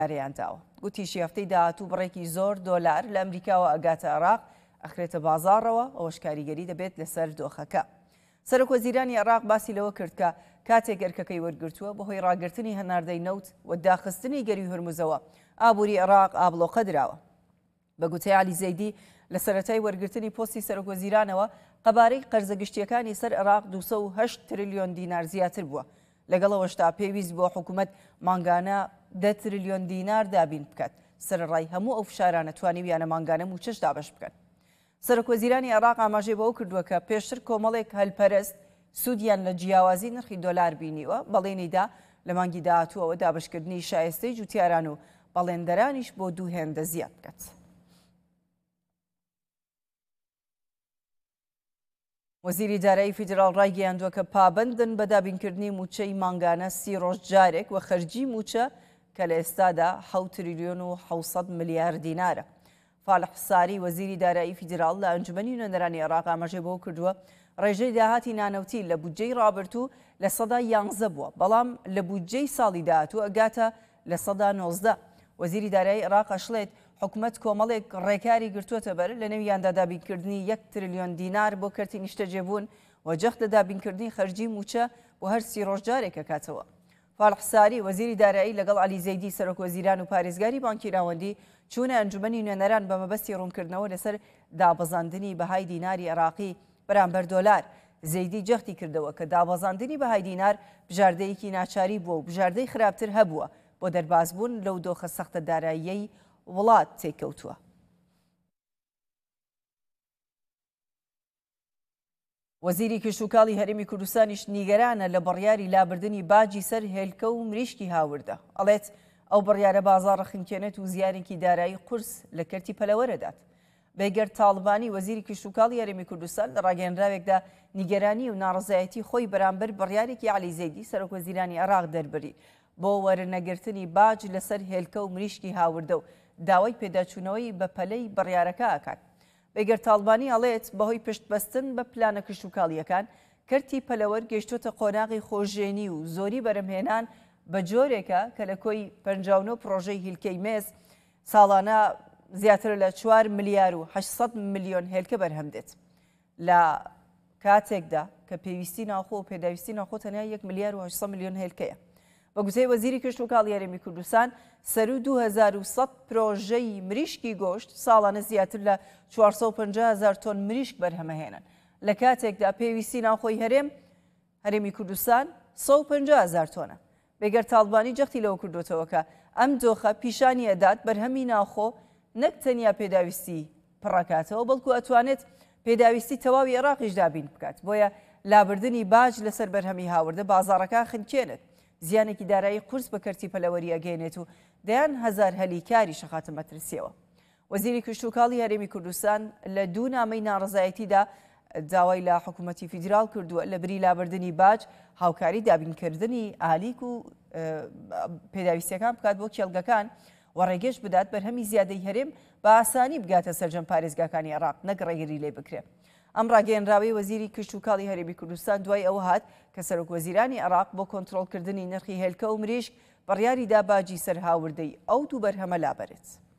ئەریان داوە گوتیشی هەفتەی داهاتوو بڕێکی زۆر دۆلار لە ئەمریکاوە ئەگاتە عێراق ئەخرێتە بازاڕەوە ئەوەش کاریگەری دەبێت لەسەر دۆخەکە. سەرۆکوەزیرانی عێراق باسی لەوە کرد کە کاتێک ئەرکەکەی وەرگرتووە بەهۆی ڕاگررتنی هەناردەی نەوت و داخستنی گەری هورموزەوە ئابووری عێراق ئابلۆقە دراوە. بە گوتەی عەلی زەیدی لە سەرەتای وەرگرتنی پۆستی سەرۆکوەزیرانەوە قەبارەی قەرزەگشتیەکانی سەر عێراق 208 تریلیۆن دینار زیاتر بووە. لەگەڵەوەشتا پێویست بۆ حکوومەت مانگانە 10 تریلیۆن دینار دابین بکات سەرڕای هەموو ئەو فشارانە توانیویانە مانگانە موچەش دابش بکەن. سەرۆکوەزیرانی عێراق ئاماژەی بەوە کردووە کە پێشتر کۆمەڵێک هەلپەرست سوودیان لە جیاوازی نرخی دۆلار بینیوە بەڵێنیدا لە مانگی داهاتووەوە دابشکردنی شایستەی جوتیاران و بەڵێندەرانیش بۆ دوو هێندە زیاد بکات. وەزیری دارایی فیدراڵ ڕایگەیاندووە کە پابەندن بە دابینکردنی موچەی مانگانە 30 ڕۆژ جارێک و خەرجی موچە کە لە ئێستادا 7 تریلیۆن و 700 ملیار دینارە. فالح ساری وەزیری دارایی فیدراڵ لە ئەنجومەنی نوێنەرانی عێراق ئاماژەی بەوە کردووە ڕێژەی داهاتی نانەوتی لە بودجەی ڕابردوو لە سەدا 11 بووە بەڵام لە بودجەی ساڵی داهاتوو ئەگاتە لە سەدا 19. وەزیری دارایی عێراق ئەشڵێت حکوومەت کۆمەڵێک ڕێکاری گرتووەتە بەر لە نێویاندا دابینکردنی 1 تریلیۆن دینار بۆ کەرتی نیشتەجێبوون و جەخت لە دابینکردنی خەرجی موچە بۆ هەر 30 ڕۆژ جارێک ئەکاتەوە. فالح ساری وەزیری دارایی لەگەڵ عەلی زەیدی سەرۆکوەزیران و پارێزگاری بانکی ناوەندی چوونە ئەنجومەنی نوێنەران بە مەبەستی ڕوونکردنەوە لەسەر دابەزاندنی بەهای دیناری عێراقی بەرامبەر دۆلار. زەیدی جەختی کردەوە کە دابەزاندنی بەهای دینار بژاردەیەکی ناچاری بووە و بژاردەی خراپتر هەبووە بۆ دەربازبوون لەو دۆخە سەختە داراییەی وڵات تێکەوتووە. وەزیری کشتوکاڵی هەرێمی کوردستانیش نیگەرانە لە بڕیاری لابردنی باجی سەر هێلکە و مریشکی هاوردە. ئەڵێت ئەو بڕیارە بازاڕە خنکێنێت و زیانێکی دارایی قورس لە کەرتی پەلەوەرەدات. بێگەر تاڵبانی وەزیری کشتوکاڵی هەرێمی کوردستان لە ڕاگەیەنراوێکدا نیگەرانی و ناڕزایەتی خۆی بەرامبەر بڕیارێکی عەلی زەیدی سەرۆکوەزیرانی عێراق دەربری بۆ وەرنەگرتنی باج لەسەر هێلکە و مریشکی هاوردە و داوای پێداچوونەوەی بە پەلەی بڕیارەکە ئاکات. بێگەر تاڵبانی ئەڵێت بەهۆی پشتبەستن بە پلانە کشتوکاڵیەکان کەرتی پەلەوەر گەیشتۆتە قۆناغی خۆشێنی و زۆری بەرهەمهێنان بە جۆرێکە کە لە کۆی 59 پرۆژەی هیلکەی مێز ساڵانە زیاتر لە 4 ملیار و 800 ملیۆن هێلکە بەرهەم دێت. لە کاتێکدا کە پێویستی ناوخۆ و پێداویستی ناوخۆ تەنیا 1 ملیار و 800 ملیۆن هێلکەیە. بە گوتەی وەزیری کشتوکاڵی هەرێمی کوردستان سەر و 2100 پرۆژەی مریشکی گۆشت ساڵانە زیاتر لە 450,000 تۆن مریشک بەرهەمەهێنن لە کاتێکدا پێویستی ناوخۆی هەرێمی کوردستان 150,000 تۆنە. بێگەر تاڵبانی جەختی لەوە کردوتەوە کە ئەم دۆخە پیشانی ئەدات بەرهەمی ناوخۆ نەک تەنیا پێداویستی پڕەکاتەوە بەڵکو ئەتوانێت پێداویستی تەواوی عێراقیش دابین بکات. بۆیە لابردنی باج لەسەر بەرهەمی هاوردە بازاڕەکە خنکێنێت زیانێکی دارایی قورس بە کەرتی پەلەوەری ئەگەێنێت و دەیان هەزار هەلی کاری شەخاتە مەترسیەوە. وەزیری کشتوکاڵی هەرێمی کوردستان لە دوو نامەی ناڕزایەتیدا داوای لە حکوومەتی فیدراڵ کردووە لە بری لابردنی باج هاوکاری دابینکردنی ئالیک و پێداویستیەکان بکات بۆ کێڵگەکان و ڕێگەش بدات بەرهەمی زیادەی هەرێم بە ئاسانی بگاتە سەرجەم پارێزگاکانی عێراق نەک ڕێگری لێ بکرێت. ئەم ڕاگەیەنراوی وەزیری کشتوکاڵی هەرێمی کوردستان دوای ئەوە هات کە سەرۆکوەزیرانی عێراق بۆ کۆنتڕۆڵکردنی نرخی هێلکە و مریشک بڕیاریدا باجی سەر هاوردەی ئەو دوو بەرهەمە لابەرێت.